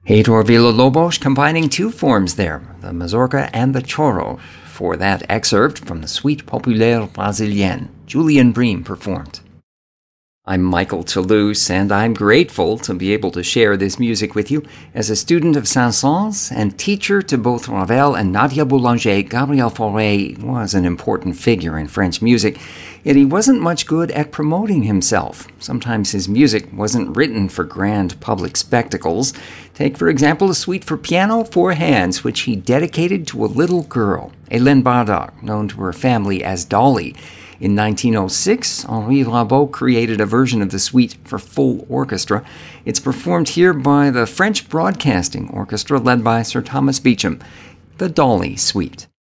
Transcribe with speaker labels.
Speaker 1: Heitor Villa-Lobos combining two forms there, the mazurka and the choro. For that excerpt from the Suite Populaire Brésilienne, Julian Bream performed. I'm Michael Toulouse, and I'm grateful to be able to share this music with you. As a student of Saint-Saëns and teacher to both Ravel and Nadia Boulanger, Gabriel Fauré was an important figure in French music, yet he wasn't much good at promoting himself. Sometimes his music wasn't written for grand public spectacles. Take, for example, a suite for piano, four hands, which he dedicated to a little girl, Hélène Bardac, known to her family as Dolly. In 1906, Henri Rabault created a version of the suite for full orchestra. It's performed here by the French Broadcasting Orchestra led by Sir Thomas Beecham, the Dolly Suite.